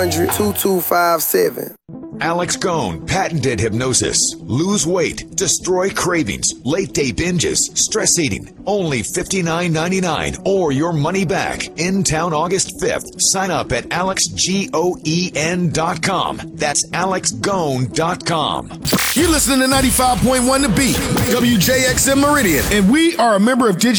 800-2257. Alex Gone, patented hypnosis. Lose weight, destroy cravings, late day binges, stress eating. Only $59.99 or your money back. In town August 5th. Sign up at alexgoen.com. That's alexgone.com. You're listening to 95.1 The Beat, WJXM Meridian, and we are a member of Digi